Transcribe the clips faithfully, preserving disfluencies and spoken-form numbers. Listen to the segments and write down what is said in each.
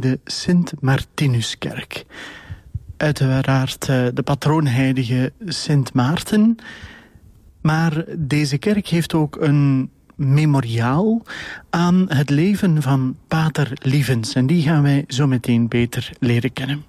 de Sint-Martinuskerk. Uiteraard de patroonheilige Sint Maarten. Maar deze kerk heeft ook een memoriaal aan het leven van Pater Lievens. En die gaan wij zo meteen beter leren kennen.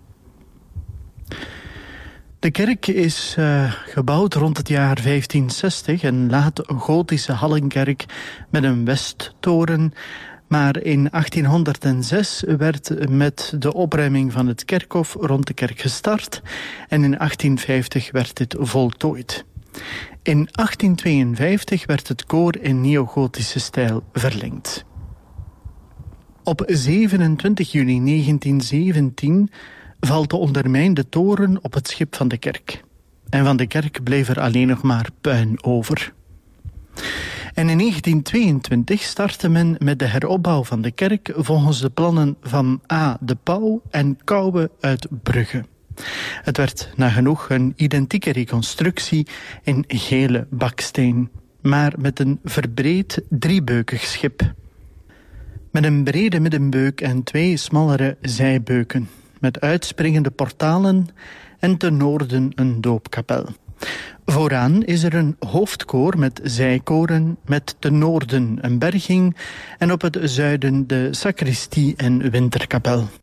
De kerk is uh, gebouwd rond het jaar vijftienzestig, een laat-gotische hallenkerk met een westtoren. Maar in achttienhonderdzes werd met de opruiming van het kerkhof rond de kerk gestart en in achttienvijftig werd dit voltooid. In achttientweeënvijftig werd het koor in neogotische stijl verlengd. Op zevenentwintig juni negentienzeventien valt de ondermijnde toren op het schip van de kerk. En van de kerk bleef er alleen nog maar puin over. En in negentientweeëntwintig startte men met de heropbouw van de kerk volgens de plannen van A. de Pauw en Kouwe uit Brugge. Het werd nagenoeg een identieke reconstructie in gele baksteen, maar met een verbreed driebeukig schip. Met een brede middenbeuk en twee smallere zijbeuken, met uitspringende portalen en ten noorden een doopkapel. Vooraan is er een hoofdkoor met zijkoren, met ten noorden een berging en op het zuiden de sacristie en winterkapel.